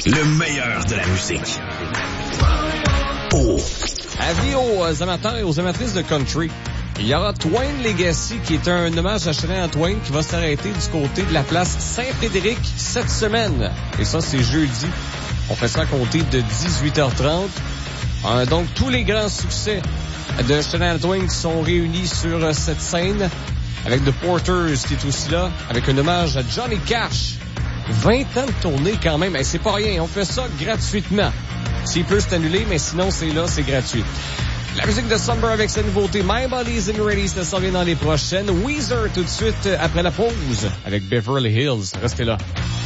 Le meilleur de la musique. Oh. Avis aux amateurs et aux amatrices de country. Il y aura Twain Legacy, qui est un hommage à Shania Twain, qui va s'arrêter du côté de la place Saint-Frédéric cette semaine. Et ça, c'est jeudi. On fait ça à compter de 18h30. Donc, tous les grands succès de Shania Twain qui sont réunis sur cette scène, avec The Porters qui est aussi là, avec un hommage à Johnny Cash. 20 ans de tournée quand même. C'est pas rien. On fait ça gratuitement. S'il peut, c'est annulé, mais sinon, c'est là, c'est gratuit. La musique de Summer avec sa nouveauté My Body's in Ready, ça s'en vient dans les prochaines. Weezer tout de suite après la pause avec Beverly Hills. Restez là.